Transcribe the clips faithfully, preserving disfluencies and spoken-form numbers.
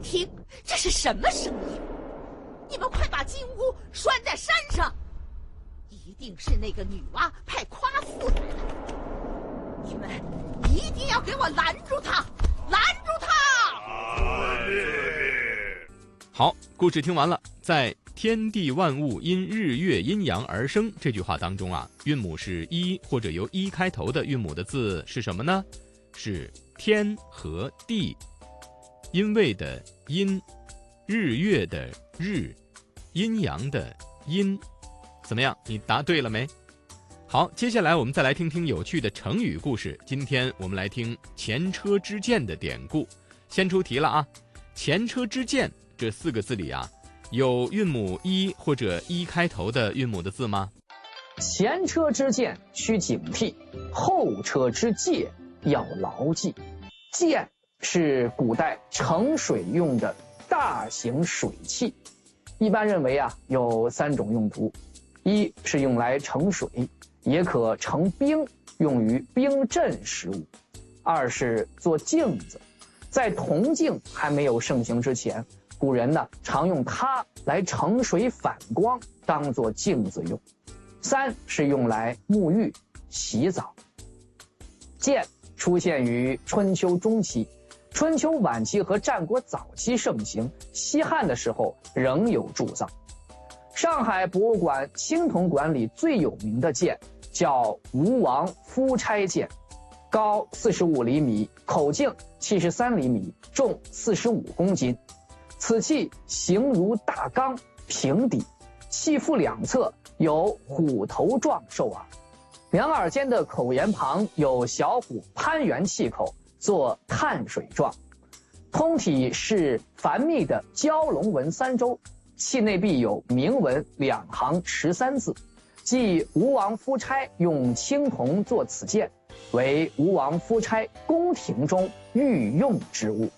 听，这是什么声音？你们快把金乌拴在山上，一定是那个女娲派夸父来了。你们一定要给我拦住他，拦住他！ 好，故事听完了。在天地万物因日月阴阳而生这句话当中啊，韵母是一或者由一开头的韵母的字是什么呢？是天和地。因为的因，日月的日，阴阳的阴。怎么样，你答对了没？好，接下来我们再来听听有趣的成语故事。今天我们来听前车之鉴的典故。先出题了啊，前车之鉴这四个字里啊，有韵母一或者一开头的韵母的字吗？ 前车之鉴需警惕，后车之戒要牢记。鉴是古代盛水用的大型水器，一般认为啊有三种用途：一是用来盛水，也可盛冰，用于冰镇食物；二是做镜子，在铜镜还没有盛行之前，古人呢常用它来盛水反光，当作镜子用；三是用来沐浴、洗澡。鉴出现于春秋中期，春秋晚期和战国早期盛行，西汉的时候仍有铸造。上海博物馆青铜馆里最有名的剑叫吴王夫差剑，高四十五厘米，口径七十三厘米，重四十五公斤。此器形如大缸，平底，器腹两侧有虎头状兽耳，两耳间的口沿旁有小虎攀援器口，做碳水状。通体是繁密的蛟龙纹三周，器内壁有铭文两行十三字，即吴王夫差用青铜做此剑，为吴王夫差宫廷中御用之物。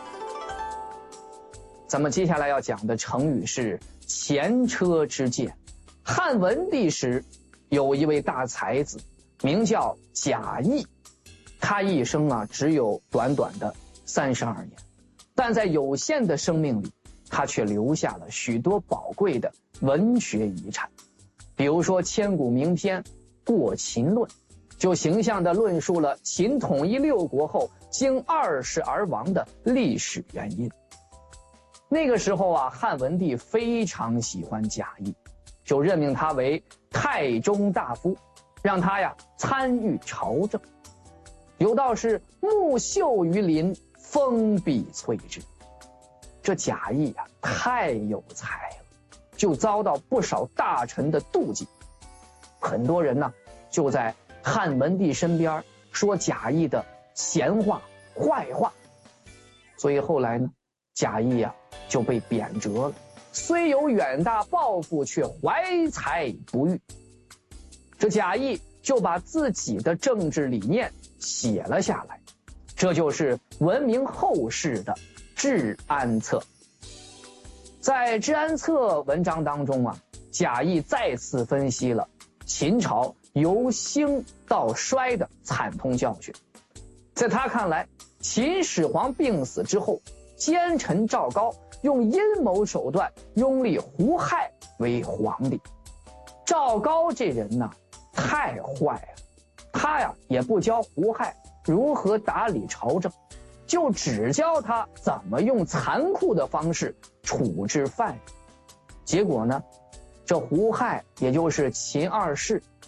咱们接下来要讲的成语是前车之鉴。汉文帝时有一位大才子，名叫贾谊，他一生啊只有短短的三十二年，但在有限的生命里，他却留下了许多宝贵的文学遗产。比如说千古名篇《过秦论》，就形象地论述了秦统一六国后经二世而亡的历史原因。那个时候啊，汉文帝非常喜欢贾谊，就任命他为太中大夫，让他呀参与朝政。有道是木秀于林，风必摧之。这贾谊啊太有才了，就遭到不少大臣的妒忌。很多人呢就在汉文帝身边说贾谊的闲话坏话，所以后来呢贾谊啊就被贬谪了，虽有远大抱负，却怀才不遇。这贾谊就把自己的政治理念写了下来，这就是闻名后世的《治安策》。在《治安策》文章当中啊，贾谊再次分析了秦朝由兴到衰的惨痛教训。在他看来，秦始皇病死之后，奸臣赵高用阴谋手段拥立胡亥为皇帝。赵高这人呢太坏了，他呀也不教胡亥如何打理朝政，就只教他怎么用残酷的方式处置犯人。结果呢，这胡亥也就是秦二世